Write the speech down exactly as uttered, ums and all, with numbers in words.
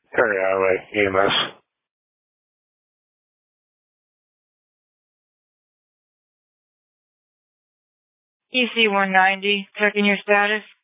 Perry Highway, E M S. E C one ninety, checking your status.